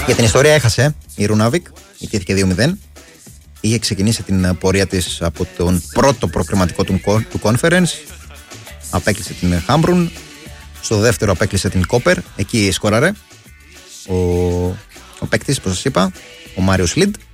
Για την ιστορία έχασε η Ρούναβικ, ιτήθηκε 2-0. Είχε ξεκινήσει την πορεία της από τον πρώτο προκριματικό του Conference. Απέκλεισε την Χάμπρουν. Στο δεύτερο απέκλεισε την Κόπερ. Εκεί σκόραρε ο παίκτης, όπως σας είπα, ο Μάριος Λιντ.